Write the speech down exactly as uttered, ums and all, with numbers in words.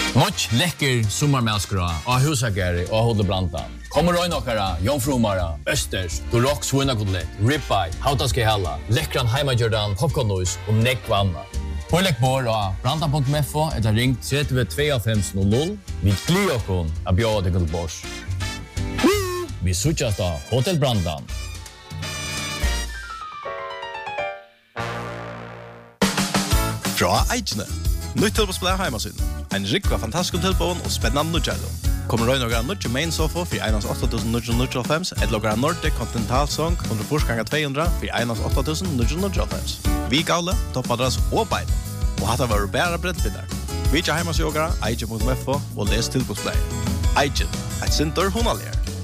Much läcker sommarmälskra och husagare och håller blanda. Kommer röjna okkara, jomfrumara, östers, durock svunakotlett, ribeye, hautaske halla, läckran heimagjordan, popcornnois och nekvanna. Pålägg bor och branda punkt f o eller ring tre två fem noll noll. Vi glir okon att bjöda till Guldbors. Vi suchas då Hotel Brandan. Fra Eichne. Nytt tilbosplay heimasyn. En rikva fantastisk tilbån og spennende nødgjællo. Kommer røy noen nødgjællo main sofa for einans åtta tusen nio hundra nittiofem, et logra Nordic Continental Song hundra fyrst ganger två hundra for einans åtta tusen nio hundra nittiofem. Vi gavle, toppadras og bein. Og hatta var bæra brettbindar. Vi tja heimasjogara, eichen punkt f o og les tilbosplay. Eichen, et sinter hunaljer.